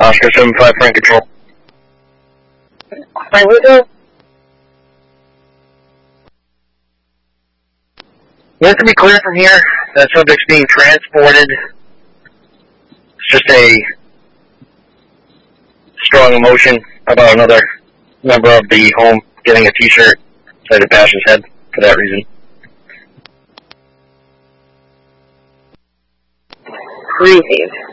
Oscar 75 Frank Control. Frank Control? Yes, to be clear from here, that subject's being transported. It's just a strong emotion about another member of the home getting a t-shirt that had bashed his head for that reason. Received.